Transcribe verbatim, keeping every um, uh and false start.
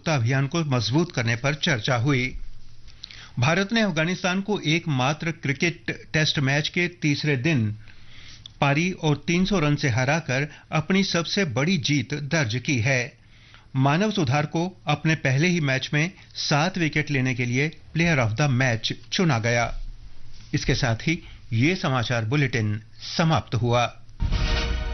जागरूकता अभियान को मजबूत करने पर चर्चा हुई। भारत ने अफगानिस्तान को एकमात्र क्रिकेट टेस्ट मैच के तीसरे दिन पारी और तीन सौ रन से हराकर अपनी सबसे बड़ी जीत दर्ज की है। मानव सुधार को अपने पहले ही मैच में सात विकेट लेने के लिए प्लेयर ऑफ द मैच चुना गया। इसके साथ ही ये समाचार बुलेटिन समाप्त हुआ।